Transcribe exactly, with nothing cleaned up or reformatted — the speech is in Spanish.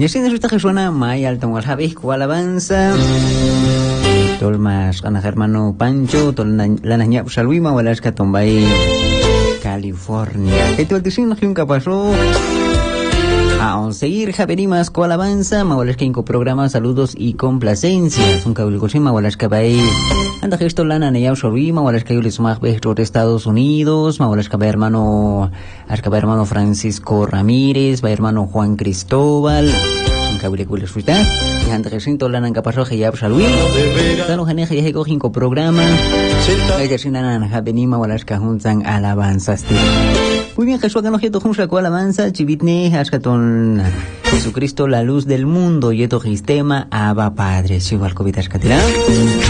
Y así resulta que suena Maya Alton Walhabisco alabanza. Tolmas Ana Germano Pancho, Tolana Ñap Salwima, Walaska Tombay, California. Esto el destino que nunca pasó. A seguir Javerimas con alabanza, Mawalaska Inco programa, saludos y complacencias. Un cabilcosima, Walaska Bay. Anda gesto lana Neyab Salwima, Walaska Yulis Magbesto de Estados Unidos, Mawalaska Bay hermano, Asca Bay hermano Francisco Ramírez, Bay hermano Juan Cristóbal. Cabilcules fuita y ante recinto lana en capazón que ya salud tano geneja y jego cinco programa hay que sin nana jabenima Walaska juntan alabanzas muy bien Jesús que no jeto junta con alabanza chivitne ascaton Jesucristo la luz del mundo y esto sistema aba padre si igual cobitas catira